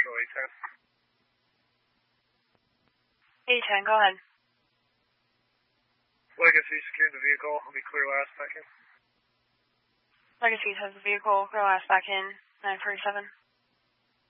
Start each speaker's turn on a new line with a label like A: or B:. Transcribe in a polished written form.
A: Central
B: 810,
A: 810.
B: go ahead.
A: Legacy secured the vehicle. I'll be clear last back in.
B: Legacy has the vehicle, clear last back in, 947.